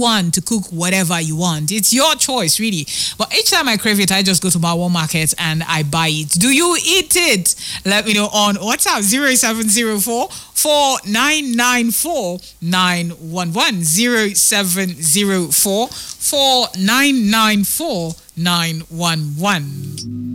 one to cook whatever you want. It's your choice, really. But each time I crave it, I just go to my Market and I buy it. Do you eat it? Let me know on WhatsApp 0704 4994 911 0704 4994 911.